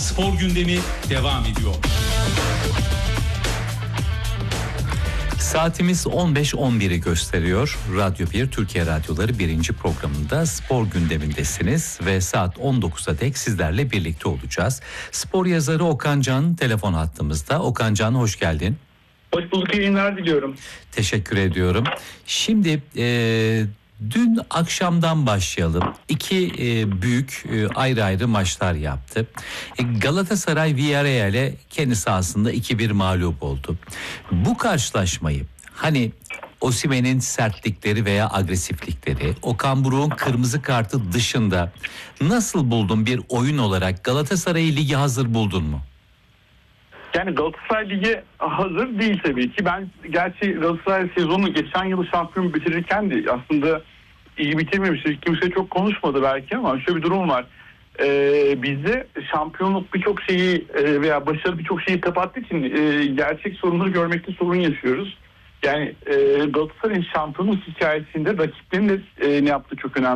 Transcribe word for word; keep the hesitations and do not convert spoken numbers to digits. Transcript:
Spor gündemi devam ediyor. Saatimiz on beş on biri gösteriyor. Radyo bir Türkiye Radyoları birinci programında spor gündemindesiniz ve saat on dokuza dek sizlerle birlikte olacağız. Spor yazarı Okan Can telefon hattımızda. Okan Can, hoş geldin. Hoş bulduk, yayınlar diliyorum. Teşekkür ediyorum. Şimdi e, dün akşamdan başlayalım. İki e, büyük e, ayrı ayrı maçlar yaptı. E, Galatasaray Villarreal'e kendi sahasında iki bir mağlup oldu. Bu karşılaşmayı hani Osimhen'in sertlikleri veya agresiflikleri, Okan Buruk'un kırmızı kartı dışında nasıl buldun bir oyun olarak? Galatasaray'ı ligi hazır buldun mu? Yani Galatasaray Ligi hazır değil tabii ki. Ben gerçi Galatasaray sezonu geçen yıl şampiyon bitirirken de aslında iyi bitirmemişti. Kimse çok konuşmadı belki ama şöyle bir durum var. Ee, bizde şampiyonluk birçok şeyi e, veya başarı birçok şeyi kapattığı için e, gerçek sorunları görmekte sorun yaşıyoruz. Yani e, Galatasaray'ın şampiyonluk hikayesinde rakiplerin de e, ne yaptığı çok önemli.